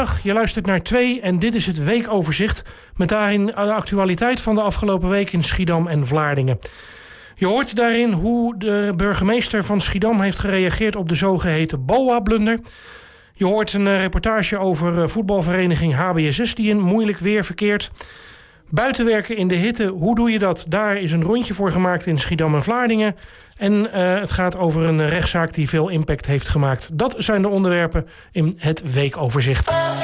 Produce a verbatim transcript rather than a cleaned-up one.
Goedemiddag, je luistert naar twee en dit is het weekoverzicht met daarin de actualiteit van de afgelopen week in Schiedam en Vlaardingen. Je hoort daarin hoe de burgemeester van Schiedam heeft gereageerd op de zogeheten B O A-blunder. Je hoort een reportage over voetbalvereniging H B S S die in moeilijk weer verkeert. Buitenwerken in de hitte, hoe doe je dat? Daar is een rondje voor gemaakt in Schiedam en Vlaardingen. En uh, het gaat over een rechtszaak die veel impact heeft gemaakt. Dat zijn de onderwerpen in het weekoverzicht.